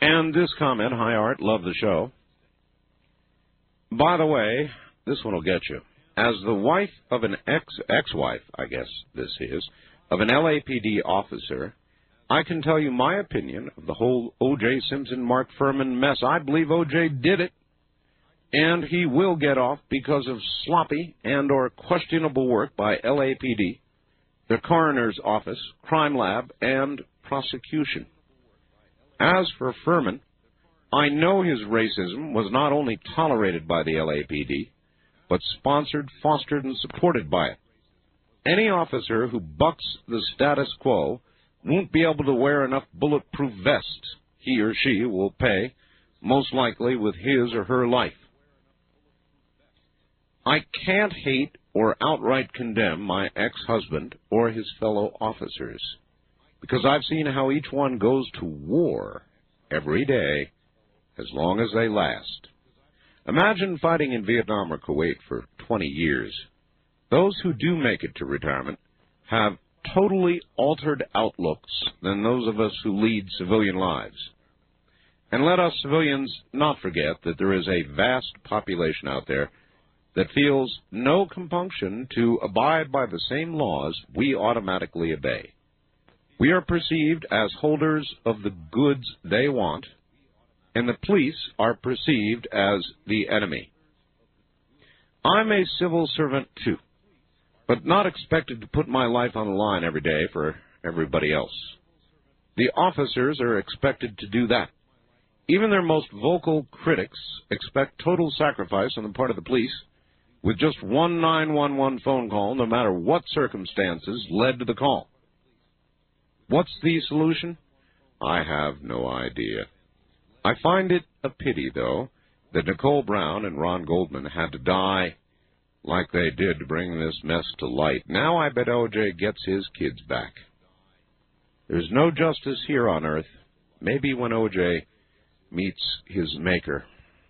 And this comment, hi Art, love the show. By the way, this one will get you. As the wife of an ex-wife, I guess this is, of an LAPD officer, I can tell you my opinion of the whole O.J. Simpson, Mark Fuhrman mess. I believe O.J. did it, and he will get off because of sloppy and or questionable work by LAPD, the coroner's office, crime lab, and prosecution. As for Fuhrman, I know his racism was not only tolerated by the LAPD, but sponsored, fostered, and supported by it. Any officer who bucks the status quo won't be able to wear enough bulletproof vests. He or she will pay, most likely with his or her life. I can't hate or outright condemn my ex-husband or his fellow officers, because I've seen how each one goes to war every day as long as they last. Imagine fighting in Vietnam or Kuwait for 20 years. Those who do make it to retirement have totally altered outlooks than those of us who lead civilian lives. And let us civilians not forget that there is a vast population out there that feels no compunction to abide by the same laws we automatically obey. We are perceived as holders of the goods they want, and the police are perceived as the enemy. I'm a civil servant, too, but not expected to put my life on the line every day for everybody else. The officers are expected to do that. Even their most vocal critics expect total sacrifice on the part of the police, with just one 911 phone call, no matter what circumstances led to the call. What's the solution? I have no idea. I find it a pity, though, that Nicole Brown and Ron Goldman had to die like they did to bring this mess to light. Now I bet O.J. gets his kids back. There's no justice here on earth. Maybe when O.J. meets his maker.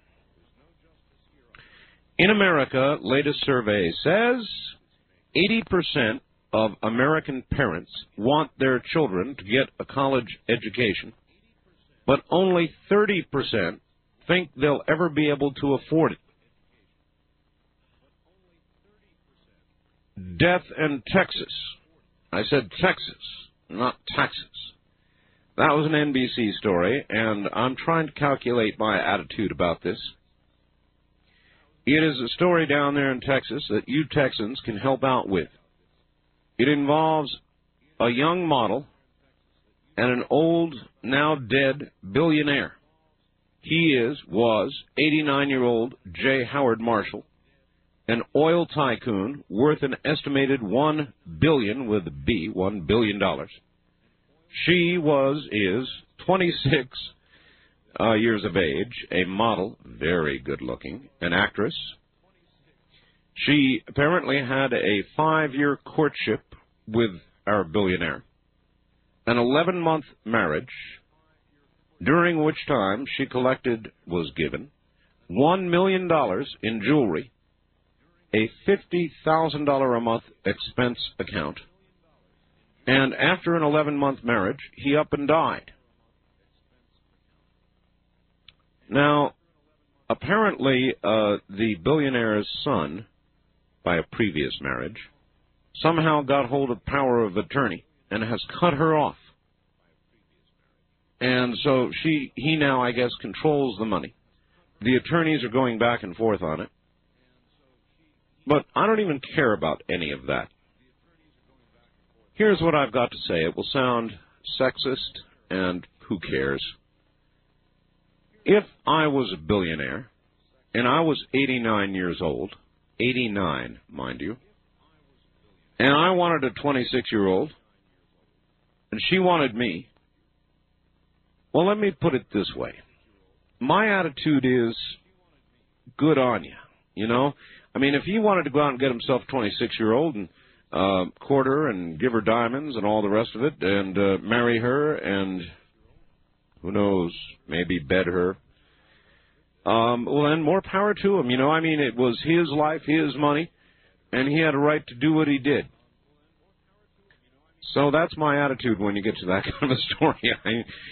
In America, latest survey says 80% of American parents want their children to get a college education, but only 30% think they'll ever be able to afford it. Death in Texas. I said Texas, not Texas. That was an NBC story, and I'm trying to calculate my attitude about this. It is a story down there in Texas that you Texans can help out with. It involves a young model and an old, now dead billionaire. He was 89-year-old J. Howard Marshall, an oil tycoon worth an estimated $1 billion with a B, $1 billion. She is 26 years of age, a model, very good-looking, an actress. She apparently had a 5-year courtship with our billionaire, an 11-month marriage, during which time she was given $1 million in jewelry, a $50,000 a month expense account, and after an 11-month marriage, he up and died. Now, apparently, the billionaire's son, by a previous marriage, somehow got hold of power of attorney and has cut her off. And so he now, I guess, controls the money. The attorneys are going back and forth on it. But I don't even care about any of that. Here's what I've got to say. It will sound sexist, and who cares? If I was a billionaire, and I was 89 years old, 89, mind you, and I wanted a 26-year-old, and she wanted me, well, let me put it this way. My attitude is, good on you, you know? I mean, if he wanted to go out and get himself a 26-year-old and court her and give her diamonds and all the rest of it and marry her and, who knows, maybe bed her, well, then more power to him, you know? I mean, it was his life, his money, and he had a right to do what he did. So that's my attitude when you get to that kind of a story.